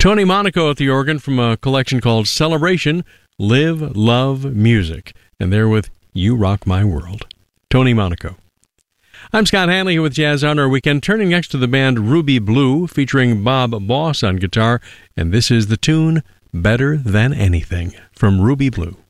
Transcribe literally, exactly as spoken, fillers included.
Tony Monaco at the organ from a collection called Celebration, Live, Love, Music. And they're with You Rock My World. Tony Monaco. I'm Scott Hanley here with Jazz on Our Weekend, turning next to the band Ruby Blue, featuring Bob Boss on guitar. And this is the tune Better Than Anything from Ruby Blue.